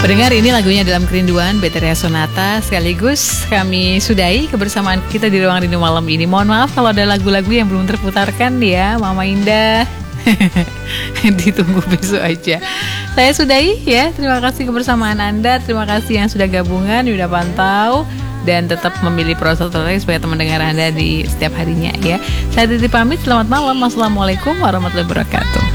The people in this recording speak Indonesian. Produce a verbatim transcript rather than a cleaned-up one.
Pendengar, ini lagunya Dalam Kerinduan Bateria Sonata. Sekaligus kami sudahi kebersamaan kita di Ruang Rindu malam ini. Mohon maaf kalau ada lagu-lagu yang belum terputarkan ya, Mama Indah. Ditunggu besok aja. Saya sudahi ya. Terima kasih kebersamaan Anda. Terima kasih yang sudah gabungan, sudah pantau, dan tetap memilih protokol sebagai teman dengar Anda di setiap harinya ya. Saya Titi pamit. Selamat malam. Wassalamualaikum warahmatullahi wabarakatuh.